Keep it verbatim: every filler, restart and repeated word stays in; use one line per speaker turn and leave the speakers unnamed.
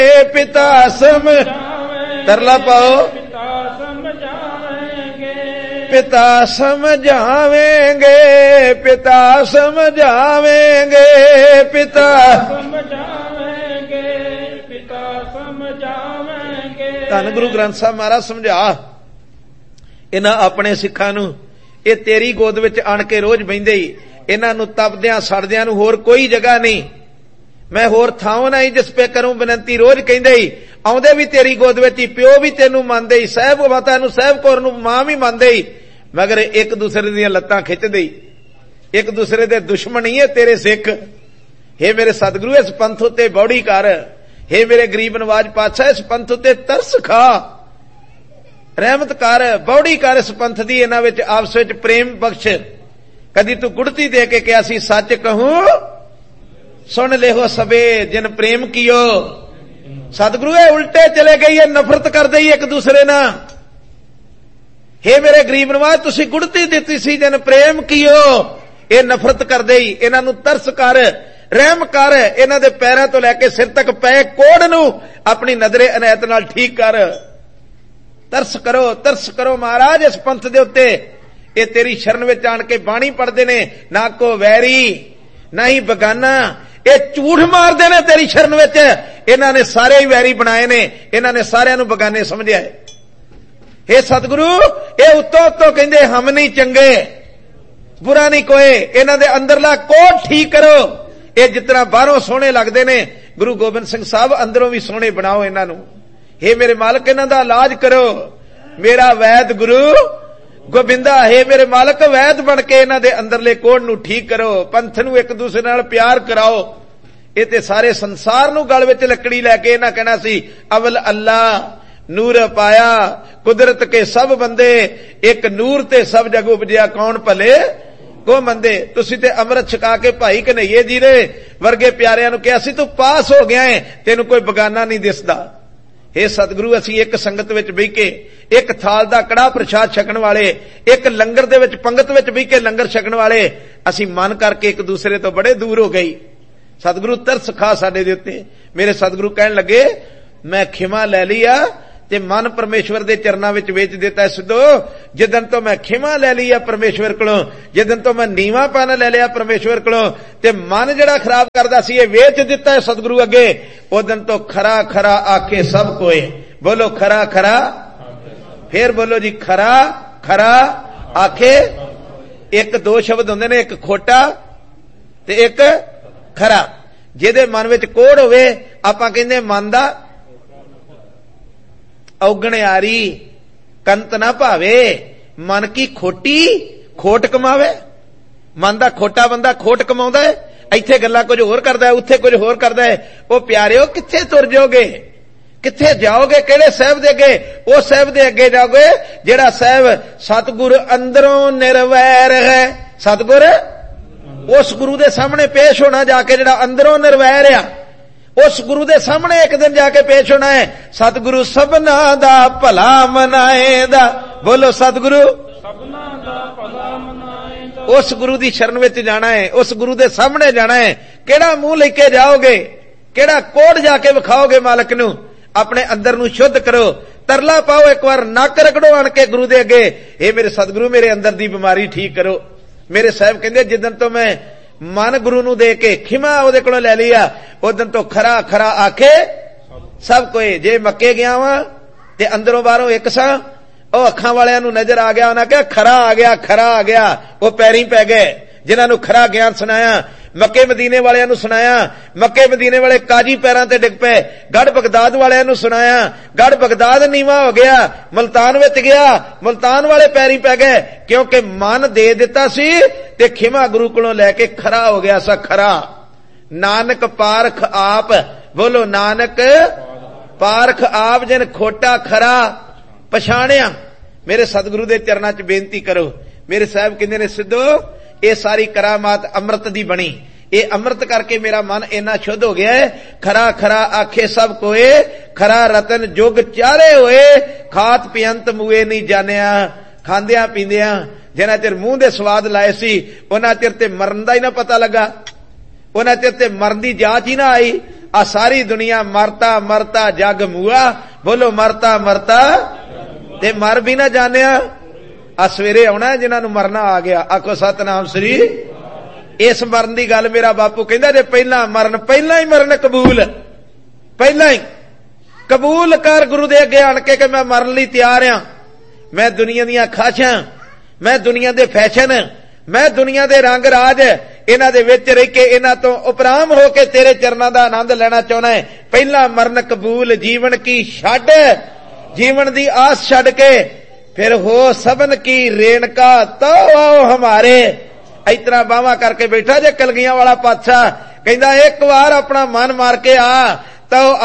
पिता सम तरला पाओ पिता समझावेंगे पिता समझावेंगे पिता समझावेंगे पिता समझावेंगे। धन गुरु ग्रंथ साहब महाराज समझा इन्हां अपने सिखां नूं ये तेरी गोद विच आण के रोज बहिंदे ही इन्हां नूं तपदियां सड़दियां नूं होर कोई जगह नहीं, मैं होर थां नहीं जिस पे करूं बिनती। रोज कहिंदे ही आउंदे भी तेरी गोद विच ही, प्यो भी तैनूं मंनदे ही, साहिब माता नूं साहिब कौर नूं मां भी मंनदे ही, मगर एक दूसरे दीयां लत्तां खिचदे ही, एक दूसरे दे दुश्मन ही है तेरे सिख। हे मेरे सतगुरु इस पंथ उत्ते बौड़ी कर, हे मेरे गरीब नवाज पातशाह इस पंथ उत्ते तरस खा, रहमत कर, बौड़ी कर इस पंथ दी, इन्हां विच आपस विच प्रेम बख्श। कदी तू गुड़ती दे के कहा सी सच कहूं सुन ले हो सबे जिन प्रेम कियो। सतगुरु ये उल्टे चले गई है, नफरत कर दई एक दूसरे ना। हे मेरे गरीब नवाज तुसी गुड़ती दिती सी जिन प्रेम कियो, ये नफरत कर दई। इन्हां नूं तरस कर, रहम कर, इन्हां दे पैरां तो लैके सिर तक पै कोड़ नूं अपनी नजरे अनायत नाल ठीक कर। तरस करो तरस करो महाराज इस पंथ दे उत्ते। ये तेरी शरण विच आण के बाणी पढ़दे ने, ना को वैरी ना ही बगाना, ये झूठ मारदे ने तेरी शरण विच। इन्हां ने सारे ही वैरी बनाए ने, इन्हां ने सारियां नूं बगाने समझिया है। हे सतगुरु ये उत्तों उत्तों कहंदे हम नहीं चंगे बुरा नहीं कोई, इन्हां दे अंदरला कोड ठीक करो। ये जितना बाहरों सोहणे लगदे ने गुरु गोबिंद सिंह साहब अंदरों भी सोहणे बनाओ इन्हां नूं। हे मेरे मालक इन्हां दा इलाज करो, मेरा वैद गुरु गोबिंदा। हे मेरे मालक वैद बन के इन्हां दे अंदरले कोड नूं ठीक करो, पंथ नूं एक दूसरे नाल प्यार कराओ। ये ते सारे संसार नूं गल विच लकड़ी लैके इन्हां कहना सी अवल अल्लाह नूर पाया कुदरत के सब बंदे, एक नूर ते सब जग उपजिया कौन भले को मंदे। तुसी ते अमृत छका के भाई कन्हैये जी दे वर्गे प्यारियां नूं कहा सी तू पास हो गया है, तेनू कोई बगाना नहीं दिसदा। हे सतगुरु असीं एक संगत विच बह के एक थाल दा कड़ा प्रसाद छकण वाले, एक लंगर दे विच पंगत विच बह के लंगर छकण वाले असीं मन करके एक दूसरे तो बड़े दूर हो गई। सतगुरु तरस खा साडे दे उत्ते। मेरे सतगुरु कहण लगे मैं खिमा लै लिया ते मन परमेश्वर दे चरनां विच वेच दिता। सिद्धो जिदन तो मैं खिमा लै लिया परमेश्वर कोलों, जिदन तो मैं नीवापन लै लिया परमेश्वर कोलों ते मन जिहड़ा खराब करदा सी ये वेच दिता है सतगुरु अगे, उदन तो खरा खरा आखे सब कोई। बोलो खरा खरा, फिर बोलो जी खरा खरा आखे। एक दो शब्द हुंदे ने, एक खोटा ते एक खरा। जिहदे मन विच कोड़ होवे आपां कहंदे मन दा औगणियारी कंत ना भावे, मन की खोटी खोट कमावे। मन दा खोटा बंदा खोट कमाउंदा है, इत्थे गल्लां कुछ होर करदा है, उत्थे कुछ होर करदा है। ओ प्यारिओ कित्थे तुर जाओगे, कित्थे जाओगे, किहड़े साहिब दे अगे? ओ साहिब दे अगे जाओगे जिहड़ा साहिब सतगुर अंदरों निर्वैर है। सतगुर उस गुरु दे सामने पेश होना जाके जिहड़ा अंदरों निर्वैर आ, उस गुरु दे सामने एक दिन जाके पेश होना है। सतगुरु सबना दा भला मनाएंदा। बोलो सतगुरु सबना दा भला मनाएंदा। उस गुरु दी शरण विच जाना है, उस गुरु दे सामने जाना है। केड़ा मुंह लेके जाओगे, केड़ा कोड जाके विखाओगे मालक नूं? अपने अंदर नूं शुद्ध करो, तरला पाओ, एक बार नक रगड़ो आण के गुरु दे अगे। हे मेरे सतगुरु मेरे अंदर दी बीमारी ठीक करो। मेरे साहिब कहंदे जिदन तो मैं मन गुरु नूं दे के खिमा ओदे कोलों लै लिया, उदन तो खरा खरा आखे सब कोई। जे मक्के गया वा ते अंदरों बाहरों एक सा, ओ अखां वालियां नूं नजर आ गया, उन्हां कहा खरा आ गया खरा आ गया। वो पैरीं पै गए जिन्हां नूं खरा ज्ञान सुनाया, मक्के मदीने वालियां नूं सुनाया, मक्के मदीने वाले काजी पैरां ते डिग पे। गढ़ बगदाद वालियां नूं सुनाया, गढ़ बगदाद नीवा हो गया, मुल्तान विच गया, मुल्तान वाले पैरीं पै गए, क्योंकि मन दे दिता सी ते खिमा गुरु कोलों लैके खरा हो गया सा खरा। नानक पारख आप। बोलो नानक पारख आप जिन खोटा खरा पछाणिया। मेरे सतगुरु दे चरनां च बेनती करो। मेरे साहिब कहंदे ने सिद्धो ये सारी करामात अमृत दी बनी, ये अमृत करके मेरा मन इन्ना शुद्ध हो गया है। खरा खरा आखे सब कोए, खरा रतन जुग चारे होए, खात पियंत मुए नहीं जानिया। खांदियां पींदियां जिन्ना चिर मूंह दे स्वाद लाए सी उन्ना चिर ते मरन दा ही ना पता लगा, उन्ना चिर ते मरन दी जांच ही ना आई। आ सारी दुनिया मरता मरता जग मुआ, बोलो मरता मरता ते मर भी ना जाने। आ सवेरे आना जिन्हां नूं मरना आ गया, आखो सतनाम श्री। इस मरण की गल मेरा बापू कहंदा जे पहला मरण, पहला ही मरण कबूल, पहला ही कबूल कर गुरु दे अगे आण के कि मैं मरन लई तैयार हां। मैं दुनिया दीयां खाशां, मैं दुनिया दे फैशन, मैं दुनिया दे रंग राज इन्हां दे विच रह के इन्हां तो उपराम हो के तेरे चरनां दा आनंद लेना चाहना है। पहला मरण कबूल, जीवन की छड्ड, जीवन दी आस छड्ड के फिर हो सबन की रेणका तो आओ हमारे। इतना बावा करके बैठा जे कलगियां वाला पातशाह, कहंदा एक बार अपना मन मार के आ तो